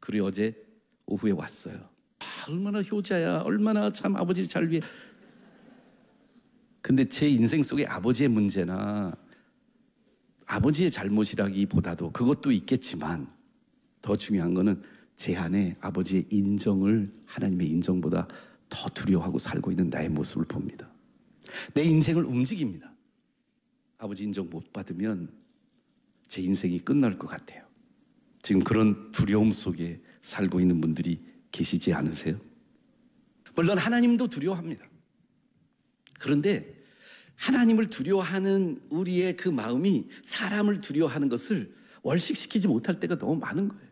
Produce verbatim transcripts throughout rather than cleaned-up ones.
그리고 어제 오후에 왔어요. 아, 얼마나 효자야. 얼마나 참 아버지를 잘 위해. 근데 제 인생 속에 아버지의 문제나 아버지의 잘못이라기보다도 그것도 있겠지만 더 중요한 거는 제 안에 아버지의 인정을 하나님의 인정보다 더 두려워하고 살고 있는 나의 모습을 봅니다. 내 인생을 움직입니다. 아버지 인정 못 받으면 제 인생이 끝날 것 같아요. 지금 그런 두려움 속에 살고 있는 분들이 계시지 않으세요? 물론 하나님도 두려워합니다. 그런데 하나님을 두려워하는 우리의 그 마음이 사람을 두려워하는 것을 월식시키지 못할 때가 너무 많은 거예요.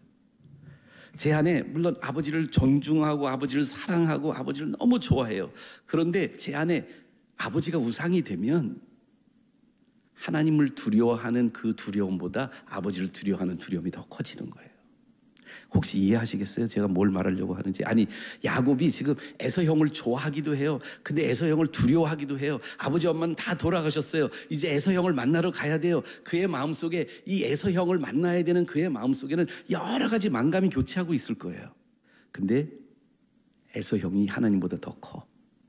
제 안에 물론 아버지를 존중하고 아버지를 사랑하고 아버지를 너무 좋아해요. 그런데 제 안에 아버지가 우상이 되면 하나님을 두려워하는 그 두려움보다 아버지를 두려워하는 두려움이 더 커지는 거예요. 혹시 이해하시겠어요? 제가 뭘 말하려고 하는지. 아니, 야곱이 지금 에서 형을 좋아하기도 해요. 근데 에서 형을 두려워하기도 해요. 아버지 엄마는 다 돌아가셨어요. 이제 에서 형을 만나러 가야 돼요. 그의 마음속에 이 에서 형을 만나야 되는 그의 마음속에는 여러 가지 만감이 교체하고 있을 거예요. 근데 에서 형이 하나님보다 더 커.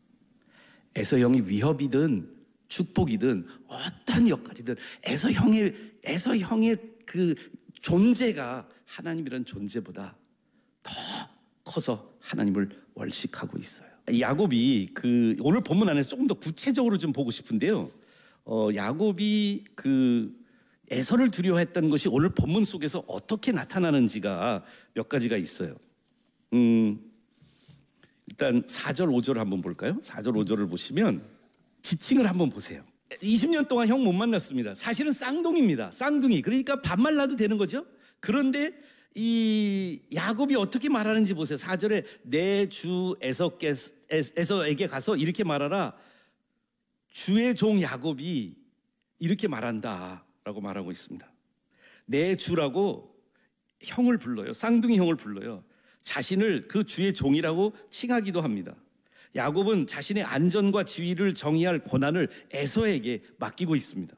에서 형이 위협이든 축복이든 어떤 역할이든 에서 형의 에서 형의 그 존재가 하나님이라는 존재보다 더 커서 하나님을 월식하고 있어요. 야곱이 그 오늘 본문 안에서 조금 더 구체적으로 좀 보고 싶은데요. 어, 야곱이 그 에서를 두려워했던 것이 오늘 본문 속에서 어떻게 나타나는지가 몇 가지가 있어요. 음, 일단 사 절 오 절 한번 볼까요? 사 절 오 절을 보시면 지칭을 한번 보세요. 이십 년 동안 형 못 만났습니다. 사실은 쌍둥이입니다. 쌍둥이. 그러니까 반말 나도 되는 거죠. 그런데 이 야곱이 어떻게 말하는지 보세요. 사 절에 내 주 에서께, 에서에게 가서 이렇게 말하라. 주의 종 야곱이 이렇게 말한다 라고 말하고 있습니다. 내 주라고 형을 불러요. 쌍둥이 형을 불러요. 자신을 그 주의 종이라고 칭하기도 합니다. 야곱은 자신의 안전과 지위를 정의할 권한을 에서에게 맡기고 있습니다.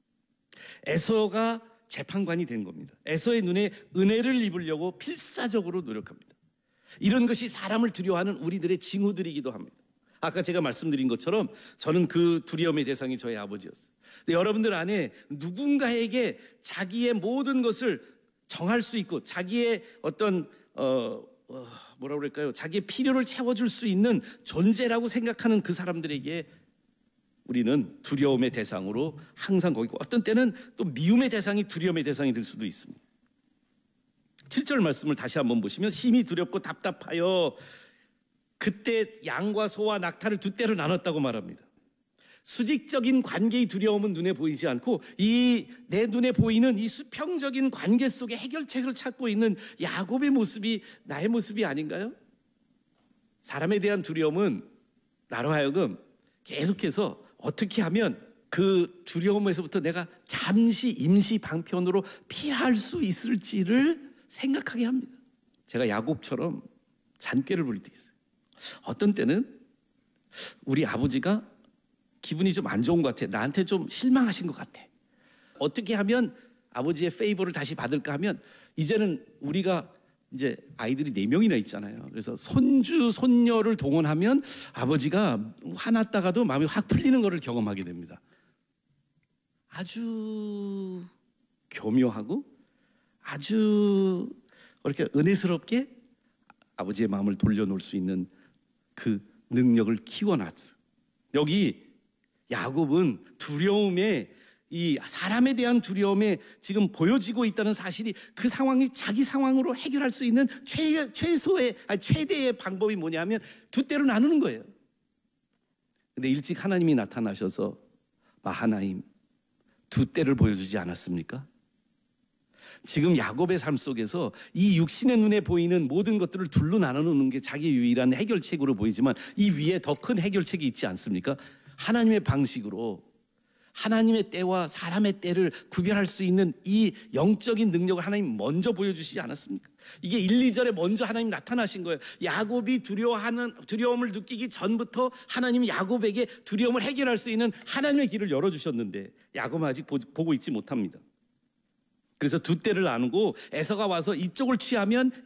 에서가 재판관이 된 겁니다. 에서의 눈에 은혜를 입으려고 필사적으로 노력합니다. 이런 것이 사람을 두려워하는 우리들의 징후들이기도 합니다. 아까 제가 말씀드린 것처럼 저는 그 두려움의 대상이 저희 아버지였어요. 근데 여러분들 안에 누군가에게 자기의 모든 것을 정할 수 있고 자기의 어떤 어, 어, 뭐라 그럴까요? 자기의 필요를 채워줄 수 있는 존재라고 생각하는 그 사람들에게 우리는 두려움의 대상으로 항상 거기고 어떤 때는 또 미움의 대상이 두려움의 대상이 될 수도 있습니다. 칠 절 말씀을 다시 한번 보시면 심히 두렵고 답답하여 그때 양과 소와 낙타를 두 떼로 나눴다고 말합니다. 수직적인 관계의 두려움은 눈에 보이지 않고 이 내 눈에 보이는 이 수평적인 관계 속에 해결책을 찾고 있는 야곱의 모습이 나의 모습이 아닌가요? 사람에 대한 두려움은 나로 하여금 계속해서 어떻게 하면 그 두려움에서부터 내가 잠시 임시 방편으로 피할 수 있을지를 생각하게 합니다. 제가 야곱처럼 잔꾀를 부릴 때 있어요. 어떤 때는 우리 아버지가 기분이 좀 안 좋은 것 같아. 나한테 좀 실망하신 것 같아. 어떻게 하면 아버지의 페이버를 다시 받을까 하면 이제는 우리가 이제 아이들이 네 명이나 있잖아요. 그래서 손주, 손녀를 동원하면 아버지가 화났다가도 마음이 확 풀리는 것을 경험하게 됩니다. 아주 교묘하고 아주 이렇게 은혜스럽게 아버지의 마음을 돌려놓을 수 있는 그 능력을 키워놨어. 여기 야곱은 두려움에 이 사람에 대한 두려움에 지금 보여지고 있다는 사실이 그 상황이 자기 상황으로 해결할 수 있는 최, 최소의 아니 최대의 방법이 뭐냐면 두 때로 나누는 거예요. 근데 일찍 하나님이 나타나셔서 마하나임 두 때를 보여주지 않았습니까? 지금 야곱의 삶 속에서 이 육신의 눈에 보이는 모든 것들을 둘로 나누는 게 자기 유일한 해결책으로 보이지만 이 위에 더 큰 해결책이 있지 않습니까? 하나님의 방식으로 하나님의 때와 사람의 때를 구별할 수 있는 이 영적인 능력을 하나님 먼저 보여주시지 않았습니까? 이게 일, 이 절에 먼저 하나님 나타나신 거예요. 야곱이 두려워하는, 두려움을 느끼기 전부터 하나님이 야곱에게 두려움을 해결할 수 있는 하나님의 길을 열어주셨는데 야곱은 아직 보, 보고 있지 못합니다. 그래서 두 때를 나누고 에서가 와서 이쪽을 취하면